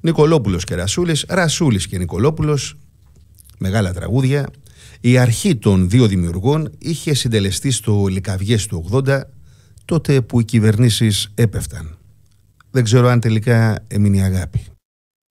Νικολόπουλος και Ρασούλης, Ρασούλης και Νικολόπουλος, μεγάλα τραγούδια. Η αρχή των δύο δημιουργών είχε συντελεστεί στο Λυκαβιές του 80, τότε που οι κυβερνήσεις έπεφταν. Δεν ξέρω αν τελικά έμεινε η αγάπη.